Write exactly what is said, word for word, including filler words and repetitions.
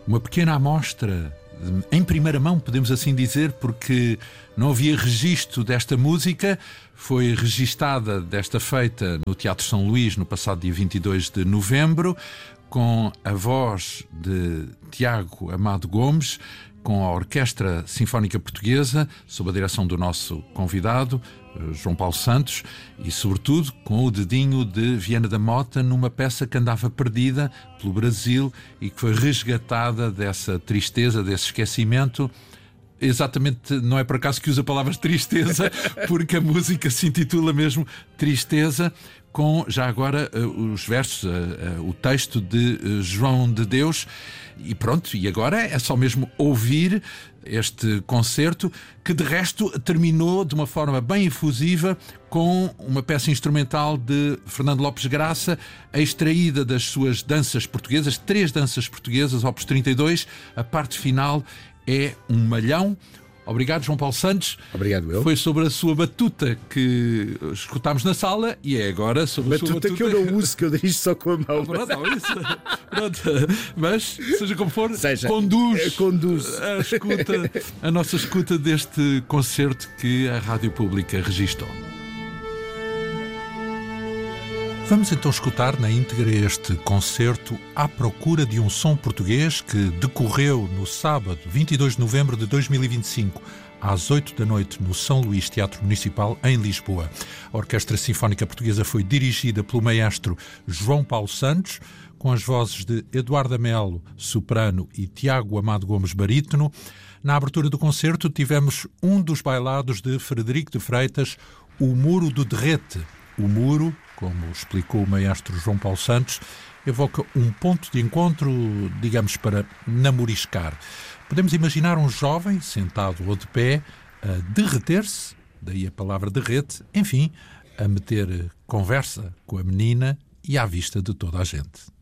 uma pequena amostra, em primeira mão, podemos assim dizer, porque não havia registro desta música. Foi registada desta feita no Teatro São Luís no passado dia vinte e dois de novembro, com a voz de Tiago Amado Gomes, com a Orquestra Sinfónica Portuguesa, sob a direção do nosso convidado, João Paulo Santos, e sobretudo com o dedinho de Viana da Mota numa peça que andava perdida pelo Brasil e que foi resgatada dessa tristeza, desse esquecimento. Exatamente, não é por acaso que usa a palavra tristeza, porque a música se intitula mesmo Tristeza, com já agora os versos, o texto de João de Deus. E pronto, e agora é só mesmo ouvir este concerto, que de resto terminou de uma forma bem efusiva com uma peça instrumental de Fernando Lopes Graça, extraída das suas danças portuguesas, três danças portuguesas, opus trinta e dois. A parte final é um malhão. Obrigado, João Paulo Santos. Obrigado, eu. Foi sobre a sua batuta que escutámos na sala e é agora sobre batuta a sua batuta que eu não uso, que eu dirijo só com a mão. Pronto, não, isso. Pronto. Mas, seja como for, seja, conduz, conduz. A, escuta, a nossa escuta deste concerto que a Rádio Pública registou. Vamos então escutar na íntegra este concerto À Procura de um Som Português, que decorreu no sábado, vinte e dois de novembro de dois mil e vinte e cinco, às oito da noite, no São Luís Teatro Municipal, em Lisboa. A Orquestra Sinfónica Portuguesa foi dirigida pelo maestro João Paulo Santos, com as vozes de Eduardo Amelo, soprano, e Tiago Amado Gomes, barítono. Na abertura do concerto tivemos um dos bailados de Frederico de Freitas, O Muro do Derrete. O muro, como explicou o maestro João Paulo Santos, evoca um ponto de encontro, digamos, para namoriscar. Podemos imaginar um jovem, sentado ou de pé, a derreter-se, daí a palavra derrete, enfim, a meter conversa com a menina e à vista de toda a gente.